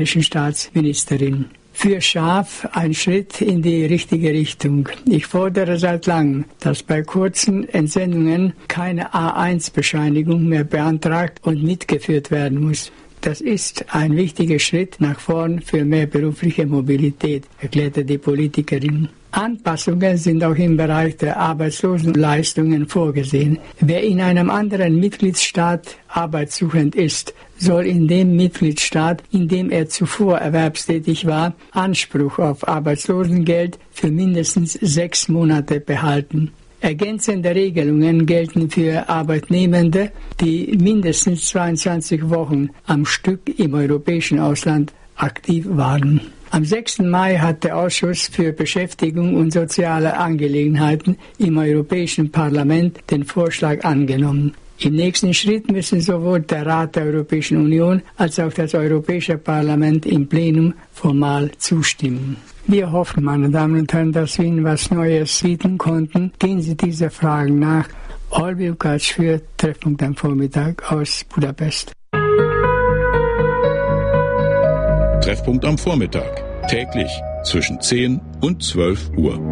Staatsministerin. Für scharf ein Schritt in die richtige Richtung. Ich fordere seit langem, dass bei kurzen Entsendungen keine A1-Bescheinigung mehr beantragt und mitgeführt werden muss. Das ist ein wichtiger Schritt nach vorn für mehr berufliche Mobilität, erklärte die Politikerin. Anpassungen sind auch im Bereich der Arbeitslosenleistungen vorgesehen. Wer in einem anderen Mitgliedstaat arbeitssuchend ist, soll in dem Mitgliedstaat, in dem er zuvor erwerbstätig war, Anspruch auf Arbeitslosengeld für mindestens 6 Monate behalten. Ergänzende Regelungen gelten für Arbeitnehmende, die mindestens 22 Wochen am Stück im europäischen Ausland aktiv waren. Am 6. Mai hat der Ausschuss für Beschäftigung und soziale Angelegenheiten im Europäischen Parlament den Vorschlag angenommen. Im nächsten Schritt müssen sowohl der Rat der Europäischen Union als auch das Europäische Parlament im Plenum formal zustimmen. Wir hoffen, meine Damen und Herren, dass wir Ihnen was Neues bieten konnten. Gehen Sie diese Fragen nach. Olvi Lukács für Treffpunkt am Vormittag aus Budapest. Treffpunkt am Vormittag. Täglich zwischen 10 und 12 Uhr.